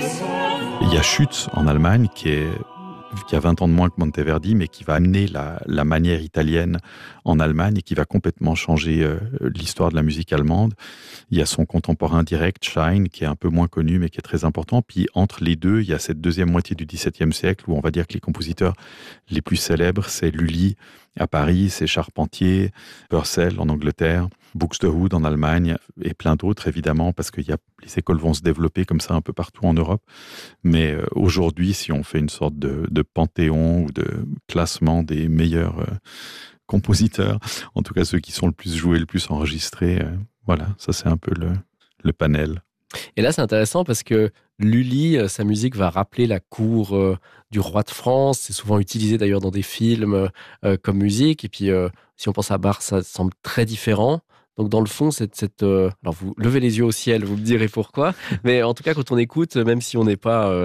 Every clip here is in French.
Il y a Schütz en Allemagne qui a 20 ans de moins que Monteverdi, mais qui va amener la manière italienne en Allemagne et qui va complètement changer l'histoire de la musique allemande. Il y a son contemporain direct, Schein, qui est un peu moins connu, mais qui est très important. Puis entre les deux, il y a cette deuxième moitié du XVIIe siècle où on va dire que les compositeurs les plus célèbres, c'est Lully à Paris, c'est Charpentier, Purcell en Angleterre, Buxtehude en Allemagne et plein d'autres évidemment, parce que les écoles vont se développer comme ça un peu partout en Europe. Mais aujourd'hui, si on fait une sorte de panthéon ou de classement des meilleurs compositeurs, en tout cas ceux qui sont le plus joués, le plus enregistrés, voilà, ça c'est un peu le panel. Et là, c'est intéressant parce que Lully, sa musique va rappeler la cour du roi de France. C'est souvent utilisé d'ailleurs dans des films comme musique. Et puis, si on pense à Bach, ça semble très différent. Donc, dans le fond, alors, vous levez les yeux au ciel, vous me direz pourquoi. Mais en tout cas, quand on écoute, même si on n'est pas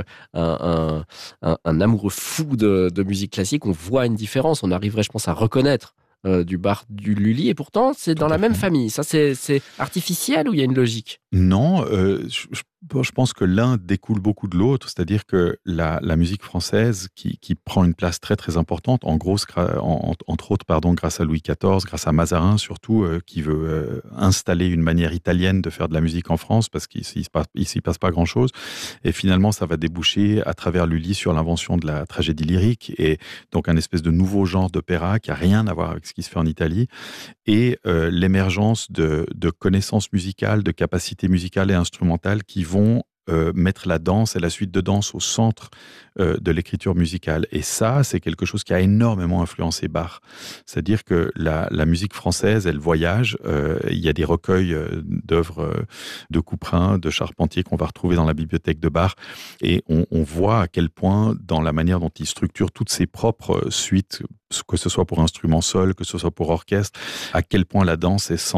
un amoureux fou de musique classique, on voit une différence. On arriverait, je pense, à reconnaître du Bach, du Lully. Et pourtant, c'est dans la même famille. Ça, c'est artificiel ou il y a une logique ? Non, je pense que l'un découle beaucoup de l'autre, c'est-à-dire que la musique française qui prend une place très très importante, entre autres, grâce à Louis XIV, grâce à Mazarin surtout, qui veut installer une manière italienne de faire de la musique en France, parce qu'ici il s'y passe pas grand-chose, et finalement ça va déboucher à travers Lully sur l'invention de la tragédie lyrique, et donc un espèce de nouveau genre d'opéra qui a rien à voir avec ce qui se fait en Italie, et l'émergence de connaissances musicales, de capacités musicales et instrumentales qui vont mettre la danse et la suite de danse au centre de l'écriture musicale. Et ça, c'est quelque chose qui a énormément influencé Bach. C'est-à-dire que la musique française, elle voyage. Il y a des recueils d'œuvres de Couperin, de Charpentier qu'on va retrouver dans la bibliothèque de Bach. Et on voit à quel point, dans la manière dont il structure toutes ses propres suites, que ce soit pour instrument seul, que ce soit pour orchestre, à quel point la danse est